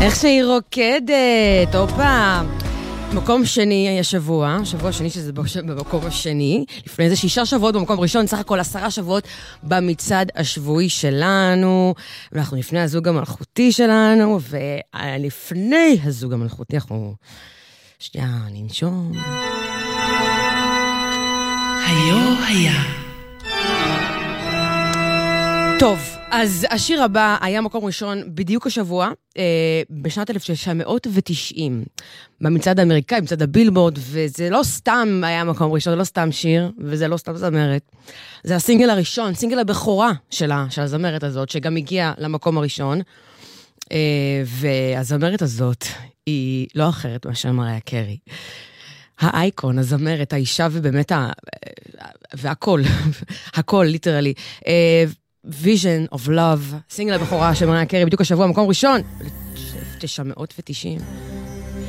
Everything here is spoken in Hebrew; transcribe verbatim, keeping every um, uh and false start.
איך שהיא רוקדת, אופה. מקום שני השבוע, שבוע שני שזה במקום השני, לפני זה שישה שבועות במקום ראשון, סך הכל עשרה שבועות במצעד השבועי שלנו, ואנחנו לפני הזוג המלכותי שלנו, ולפני הזוג המלכותי אנחנו שנייה ננשום. היו היה. טוב, אז השיר הבא היה מקום ראשון בדיוק השבוע, אה, בשנת אלף תשע מאות ותשעים, במצעד האמריקאי, במצעד הבילבורד, וזה לא סתם היה מקום ראשון, זה לא סתם שיר, וזה לא סתם זמרת. זה הסינגל הראשון, סינגל הבכורה שלה, של הזמרת הזאת, שגם הגיעה למקום הראשון, אה, והזמרת הזאת היא לא אחרת מאשר מריה קרי. האייקון, הזמרת, האישה ובאמת, ה... והכל, הכל, ליטרלי. אה, Vision of Love, סינגל הבכורה של מריה קרי, בדיוק השבוע, מקום ראשון, אלף תשע מאות ותשעים.